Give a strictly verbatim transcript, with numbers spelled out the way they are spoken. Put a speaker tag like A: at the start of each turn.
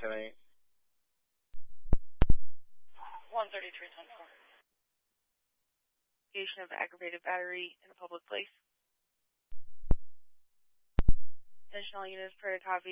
A: ten eight.
B: one thirty-three twenty-four.
C: Location of aggravated battery in a public place. Attention all units, prayer copy.